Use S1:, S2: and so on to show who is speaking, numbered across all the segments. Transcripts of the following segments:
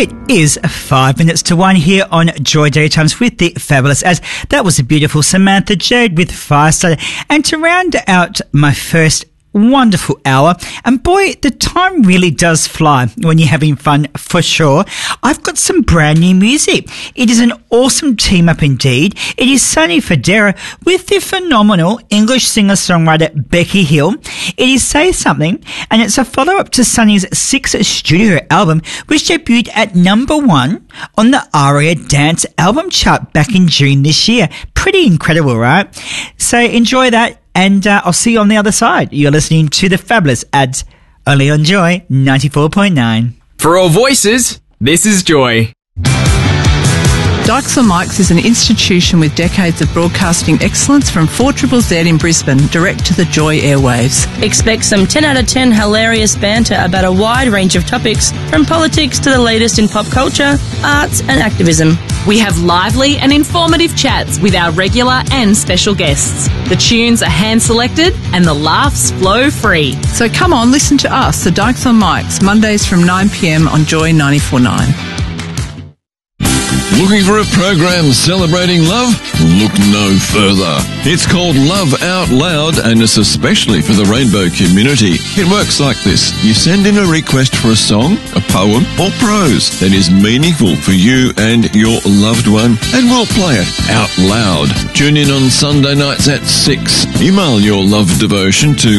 S1: It is 5 minutes to 1 here on Joy Daytimes with the Fabulous As. That was a beautiful Samantha Jade with Firestarter. And to round out my first wonderful hour, and boy, the time really does fly when you're having fun for sure. I've got some brand new music. It is an awesome team up indeed. It is Sonny Fodera with the phenomenal English singer-songwriter Becky Hill. It is Say Something, and it's a follow-up to Sonny's 6th studio album, which debuted at number 1 on the ARIA Dance album chart back in June this year. Pretty incredible, right? So enjoy that. And I'll see you on the other side. You're listening to The Fabulous Ads, only on Joy 94.9.
S2: For all voices, this is Joy.
S3: Dykes on Mics is an institution with decades of broadcasting excellence from 4ZZZ in Brisbane, direct to the Joy airwaves.
S4: Expect some 10 out of 10 hilarious banter about a wide range of topics, from politics to the latest in pop culture, arts and activism.
S5: We have lively and informative chats with our regular and special guests. The tunes are hand-selected and the laughs flow free.
S3: So come on, listen to us, the Dykes on Mics, Mondays from 9 p.m. on Joy 94.9.
S6: Looking for a program celebrating love? Look no further. It's called Love Out Loud, and it's especially for the rainbow community. It works like this. You send in a request for a song, a poem, or prose that is meaningful for you and your loved one, and we'll play it out loud. Tune in on Sunday nights at 6. Email your love devotion to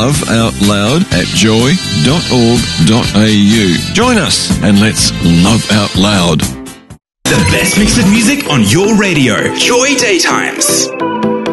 S6: loveoutloud@joy.org.au. Join us and let's love out loud.
S7: The best mix of music on your radio. Joy Daytimes.